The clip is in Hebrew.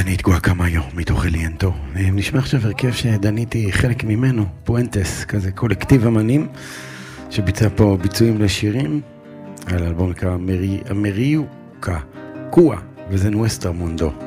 דנית גואקמיו מתוך אליאנטו. נשמע עכשיו הרכב שדניתי חלק ממנו, פואנטס, כזה קולקטיב אמנים שביצע פה ביצועים לשירים על אלבום נקרא אמריוקה קואה, וזה נואסטר מונדו.